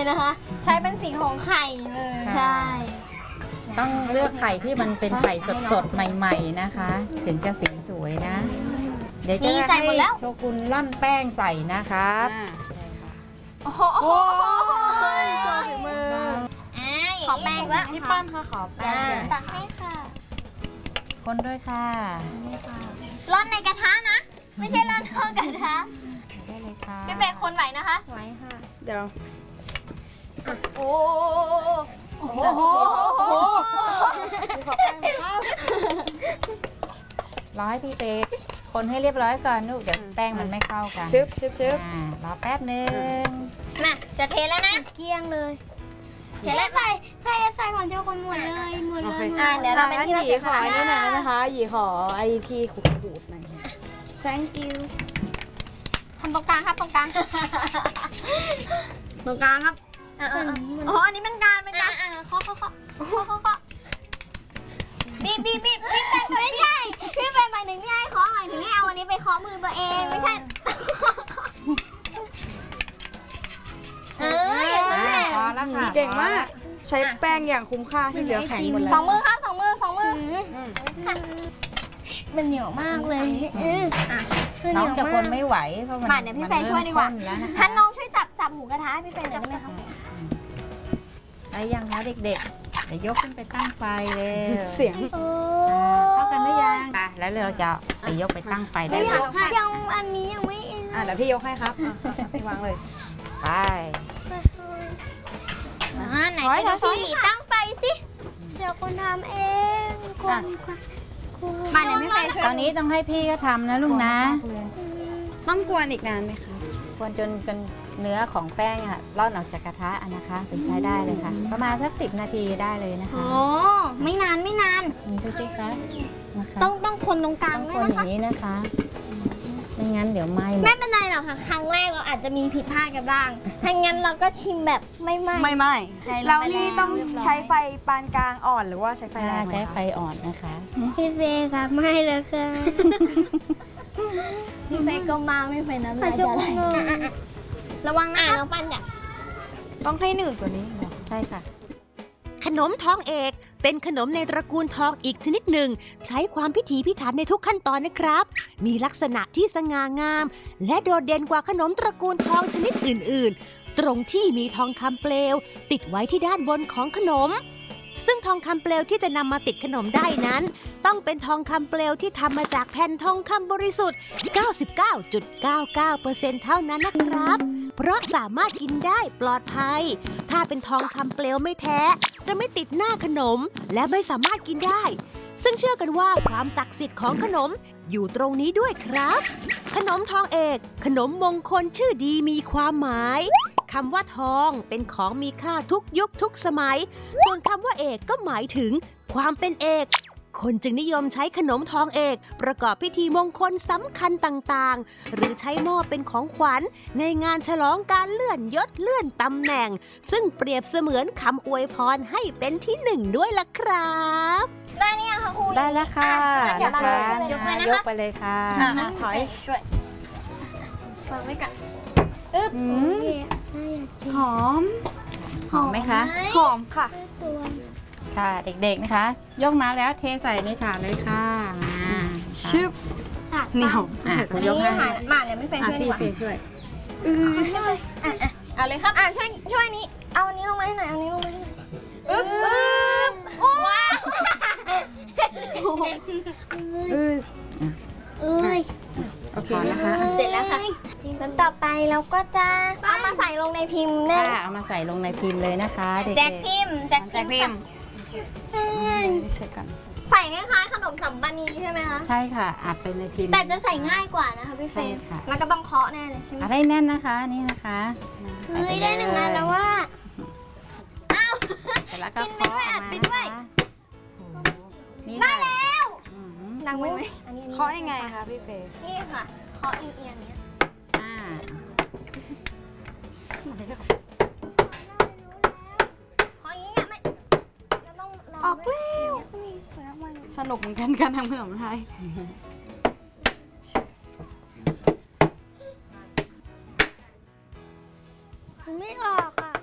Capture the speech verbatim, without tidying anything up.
นะคะ ใช้เป็นสีของไข่เลยใช่ต้องเลือกไข่ที่มันเป็นไข่สดๆใหม่ๆนะคะ ถึงจะสีสวยนะ เดี๋ยวจะให้โชกุนร่อนแป้งใส่นะครับโอ้โหโชว์ฝีมือขอแป้งแล้วพี่ป้อนค่ะขอแป้งตักให้ค่ะคนด้วยค่ะร่อนในกระทะนะไม่ใช่ร่อนนอกกระทะได้เลยค่ะพี่เฟย์คนไหวนะคะไหวค่ะเดี๋ยวโอ้โอ้โหขอแป้งครับรอให้พี่เฟย์คนให้เรียบร้อยก่อนลูกเดี๋ยวแป้งมันไม่เข้ากันชึบชึบชึบรอแป๊บนึงน่ะจะเทแล้วนะเกี้ยงเลยเทแล้วใส่ใส่ใส่ก่อนเจ้าคนหมดเลยหมดเลยอ่าเดี๋ยวเราเป็นที่เราจะขอนี่หน่อยนะคะหยีขอไอทีขูดๆหน่อย thank you ทำตรงกลางครับตรงกลางตรงกลางครับอ๋ออันนี้เป็นการเป็นการเคาะเคาะเคาะเคาะเคาะบีบบีบบีบบีบเป็นไม่ใช่พี่เป็นหมายถึงพี่ให้เคาะหมายถึงให้เอาอันนี้ไปเคาะมือตัวเองไม่ใช่เอออย่างนั้นแหละพอแล้วค่ะเก่งมากใช้แป้งอย่างคุ้มค่าที่เหลือแข็งหมดแล้วสองมือครับสองมือสองมือมันเหนียวมากเลยน้องจะคนไม่ไหวเพราะมันเดี๋ยวพี่เฟย์ช่วยดีกว่าท่านน้องช่วยจับจับหมูกระทะพี่เฟย์จับได้ไหมคะได้ยังคะเด็กๆเดี๋ยวยกขึ้นไปตั้งไฟเลยเสียงเข้ากันหรือยังแล้วเราจะไปยกไปตั้งไฟได้ไหมยังอันนี้ยังไม่อินอ่ะเดี๋ยวพี่ยกให้ครับพี่วางเลยไปไหนพี่ตั้งไฟสิเจ้าคนทำเองคนมาเดี๋ยวพี่เฟย์ช่วยตอนนี้ต้องให้พี่ก็ทำนะลุงนะต้องกวนอีกนานไหมคะกวนจนเป็นเนื้อของแป้งค่ะร่อนออกจากกระทะนะคะถึงใช้ได้เลยค่ะประมาณสักสิบนาทีได้เลยนะคะโอ้ไม่นานไม่นานนี่ดูสิคะต้องต้องคนตรงกลางด้วยนะคะต้องคนอย่างนี้นะคะไม่งั้นเดี๋ยวไหม้ไม่เป็นไรหรอกค่ะครั้งแรกเราอาจจะมีผิดพลาดกันบ้างถ้างั้นเราก็ชิมแบบไม่ไหม้ไม่ไหม้แล้วนี่ต้องใช้ไฟปานกลางอ่อนหรือว่าใช้ไฟแรงใช้ไฟอ่อนนะคะพี่เฟย์ค่ะไม่แล้วค่ะพี่เฟย์ก็มาไม่ไฟน้ำลายจะไหลระวังนะน้องปั้นจ้ะต้องให้หนืดกว่านี้ใช่ค่ะขนมทองเอกเป็นขนมในตระกูลทองอีกชนิดหนึ่งใช้ความพิถีพิถันในทุกขั้นตอนนะครับมีลักษณะที่สง่างามและโดดเด่นกว่าขนมตระกูลทองชนิดอื่นๆตรงที่มีทองคำเปลวติดไว้ที่ด้านบนของขนมซึ่งทองคำเปลวที่จะนำมาติดขนมได้นั้นต้องเป็นทองคำเปลวที่ทำมาจากแผ่นทองคำบริสุทธิ์ เก้าสิบเก้าจุดเก้าเก้าเปอร์เซ็นต์ เท่านั้นนะครับเพราะสามารถกินได้ปลอดภัยถ้าเป็นทองคำเปลวไม่แท้จะไม่ติดหน้าขนมและไม่สามารถกินได้ซึ่งเชื่อกันว่าความศักดิ์สิทธิ์ของขนมอยู่ตรงนี้ด้วยครับขนมทองเอกขนมมงคลชื่อดีมีความหมายคำว่าทองเป็นของมีค่าทุกยุคทุกสมัยส่วนคำว่าเอกก็หมายถึงความเป็นเอกคนจึงนิยมใช้ขนมทองเอกประกอบพิธีมงคลสำคัญต่างๆหรือใช้มอบเป็นของขวัญในงานฉลองการเลื่อนยศเลื่อนตำแหน่งซึ่งเปรียบเสมือนคำอวยพรให้เป็นที่หนึ่งด้วยล่ะครับได้เนี่ยค่ะครูได้แล้วค่ะเดี๋ยวเรายกเลยนะคะยกไปเลยค่ะถอยช่วยฟังไว้ก่อนอึ๊บหอมหอมไหมคะหอมค่ะค่ะเด็กๆนะคะยกมาแล้วเทใส่ในถาดเลยค่ะมาชึบนี่หอมอ่ะคุณยกให้มาเดี๋ยวไม่เฟย์ช่วยดีกว่าพี่ช่วยอืออ่ะอ่ะเอาเลยครับอ่ะช่วยช่วยนี้เอาอันนี้ลงมาให้หน่อยเอาอันนี้ลงมาให้หน่อยอึ๊บอึ๊บว้าวอือเอ้ยโอเคนะคะเสร็จแล้วค่ะแล้วต่อไปเราก็จะเอามาใส่ลงในพิมพ์แน่เอามาใส่ลงในพิมพ์เลยนะคะเด็กๆแจกพิมพ์แจกพิมพ์ใส่คล้ายๆขนมสัมปนีใช่ไหมคะใช่ค่ะอัดเป็นในพิมพ์แต่จะใส่ง่ายกว่านะคะพี่เฟย์แล้วก็ต้องเคาะแน่เลยใช่ไหมอะไรแน่นนะคะนี่นะคะเฮ้ยได้หนึ่งอันแล้วว่าอ้าวกินไปด้วยอัดไปด้วยได้แล้วดังไหมไหมเคาะยังไงคะพี่เฟย์นี่ค่ะเคาะเอียงๆเนี้ยอ่าออกแล้วสนุกเหมือนกันการทำขนมไทย